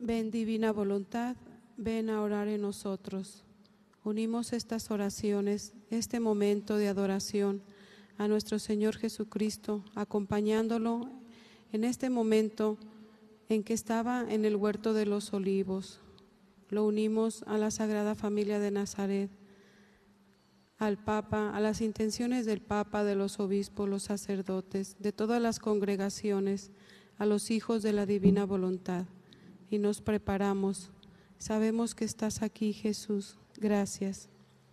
Ven, divina voluntad, ven a orar en nosotros. Unimos estas oraciones, este momento de adoración a nuestro Señor Jesucristo, acompañándolo en este momento en que estaba en el huerto de los olivos. Lo unimos a la Sagrada Familia de Nazaret, al Papa, a las intenciones del Papa, de los obispos, los sacerdotes, de todas las congregaciones, a los hijos de la divina voluntad. Y nos preparamos. Sabemos que estás aquí, Jesús. Gracias.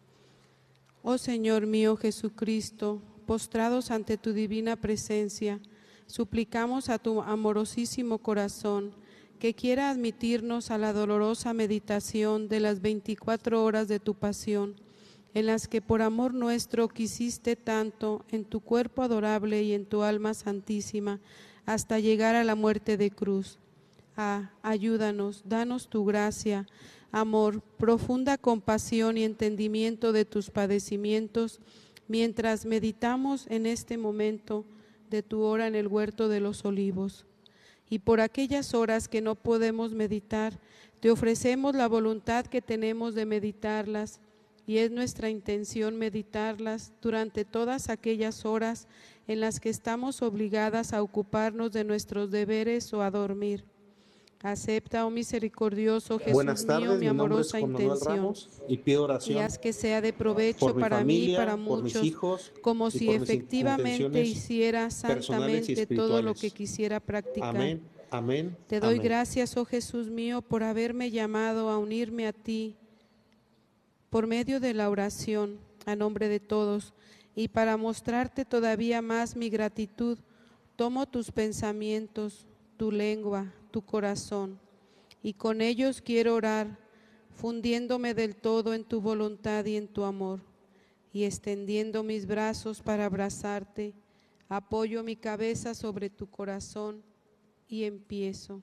Oh Señor mío Jesucristo, postrados ante tu divina presencia, suplicamos a tu amorosísimo corazón que quiera admitirnos a la dolorosa meditación de las 24 horas de tu pasión, en las que por amor nuestro quisiste tanto en tu cuerpo adorable y en tu alma santísima, hasta llegar a la muerte de cruz. Ayúdanos, danos tu gracia, amor, profunda compasión y entendimiento de tus padecimientos, mientras meditamos en este momento de tu hora en el huerto de los olivos. Y por aquellas horas que no podemos meditar, te ofrecemos la voluntad que tenemos de meditarlas, y es nuestra intención meditarlas durante todas aquellas horas en las que estamos obligadas a ocuparnos de nuestros deberes o a dormir. Acepta, oh misericordioso Jesús Buenas tardes, mío, mi mi nombre es amorosa Juan Manuel intención, Ramos y pido y oración haz que sea de provecho por mi para mí y para familia, por mis muchos, hijos como y si por mis efectivamente intenciones hiciera personales y santamente todo lo que espirituales. quisiera practicar. Amén, amén, Te doy amén. gracias, oh Jesús mío, por haberme llamado a unirme a ti por medio de la oración a nombre de todos, y para mostrarte todavía más mi gratitud, tomo tus pensamientos, tu lengua, tu corazón, y con ellos quiero orar, fundiéndome del todo en tu voluntad y en tu amor, y extendiendo mis brazos para abrazarte, apoyo mi cabeza sobre tu corazón y empiezo.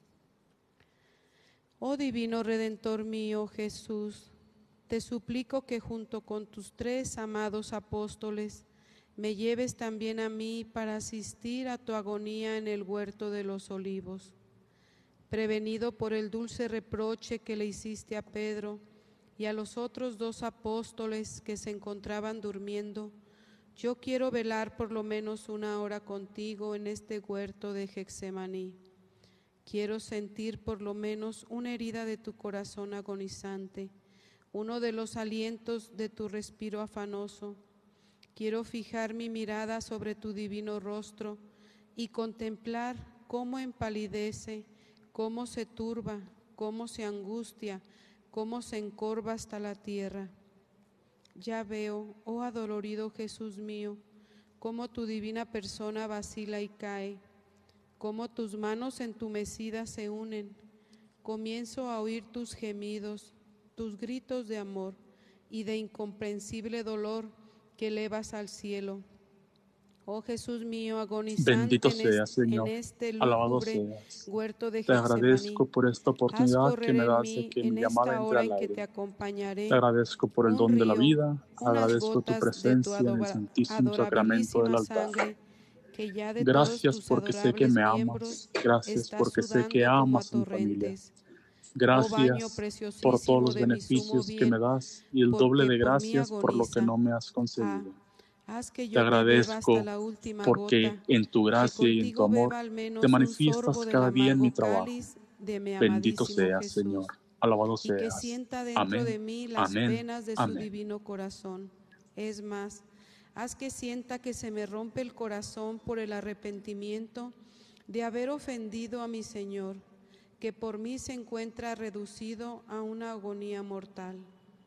Oh divino Redentor mío, Jesús, te suplico que junto con tus 3 amados apóstoles me lleves también a mí para asistir a tu agonía en el huerto de los olivos. Prevenido por el dulce reproche que le hiciste a Pedro y a los otros 2 apóstoles que se encontraban durmiendo, yo quiero velar por lo menos 1 hora contigo en este huerto de Getsemaní. Quiero sentir por lo menos una herida de tu corazón agonizante, uno de los alientos de tu respiro afanoso. Quiero fijar mi mirada sobre tu divino rostro y contemplar cómo empalidece, cómo se turba, cómo se angustia, cómo se encorva hasta la tierra. Ya veo, oh adolorido Jesús mío, cómo tu divina persona vacila y cae, cómo tus manos entumecidas se unen. Comienzo a oír tus gemidos, tus gritos de amor y de incomprensible dolor que elevas al cielo. Oh Jesús mío, agonizante Bendito seas, en Señor. este Alabado lúgubre seas. huerto de Te Getsemaní, agradezco por esta haz oportunidad que correr me en das de mí que mi en llamada esta entre hora al en que te aire. acompañaré Te agradezco por el un don de la río, vida. unas Agradezco tu gotas de tu presencia en el Santísimo Sacramento del adorabilísima altar. sangre, que ya de todos Gracias tus porque sé que adorables me miembros amas. Gracias está porque sé que sudando como a amas a mi familia. torrentes. Oh baño Gracias por todos preciosísimo los de mi sumo beneficios que me bien, das y el doble porque de por mí gracias por lo que agoniza. no me has concedido. Haz que Te yo te beba hasta agradezco la última porque gota, en tu que gracia y en tu contigo amor beba al te menos un sorbo manifiestas del cada día en mi amargo trabajo. cáliz de mi Bendito amadísimo seas, Señor. Jesús, Alabado y que seas. sienta dentro de Amén, mí las amén, penas de su amén. divino corazón. Es más, haz que sienta que se me rompe el corazón por el arrepentimiento de haber ofendido a mi Señor, que por mí se encuentra reducido a una agonía mortal.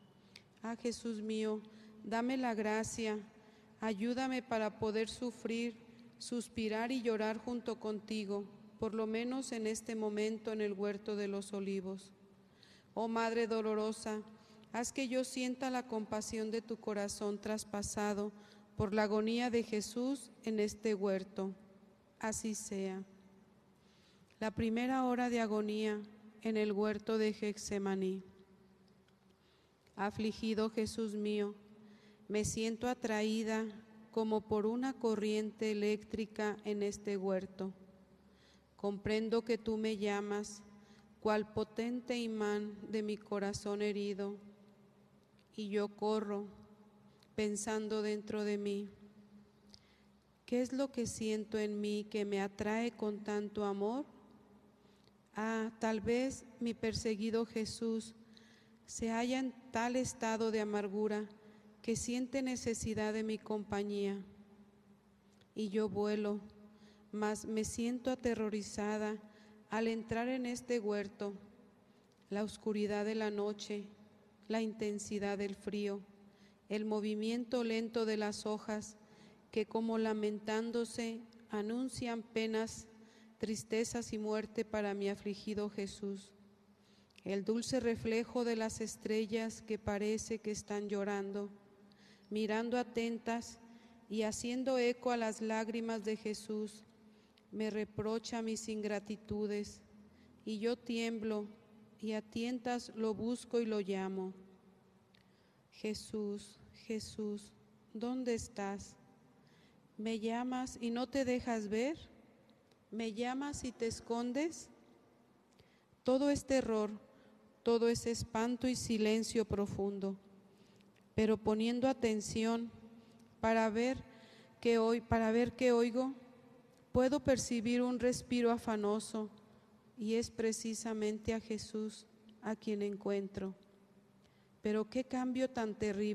Jesús mío, dame la gracia, ayúdame para poder sufrir, suspirar y llorar junto contigo, por lo menos en este momento en el huerto de los olivos. Oh Madre dolorosa, haz que yo sienta la compasión de tu corazón traspasado por la agonía de Jesús en este huerto. Así sea. La primera hora de agonía en el huerto de Getsemaní. Afligido Jesús mío, me siento atraída como por una corriente eléctrica en este huerto. Comprendo que tú me llamas, cual potente imán de mi corazón herido, y yo corro pensando dentro de mí, ¿qué es lo que siento en mí que me atrae con tanto amor? Tal vez mi perseguido Jesús se halla en tal estado de amargura que siente necesidad de mi compañía. Y yo vuelo, mas me siento aterrorizada al entrar en este huerto, la oscuridad de la noche, la intensidad del frío, el movimiento lento de las hojas que como lamentándose anuncian penas, tristezas y muerte para mi afligido Jesús. El dulce reflejo de las estrellas que parece que están llorando, mirando atentas y haciendo eco a las lágrimas de Jesús, me reprocha mis ingratitudes, y yo tiemblo y a tientas lo busco y lo llamo. Jesús, Jesús, ¿dónde estás? ¿Me llamas y no te dejas ver? ¿Me llamas y te escondes? Todo es terror, todo es espanto y silencio profundo, pero poniendo atención para ver qué oigo, puedo percibir un respiro afanoso, y es precisamente a Jesús a quien encuentro. Pero qué cambio tan terrible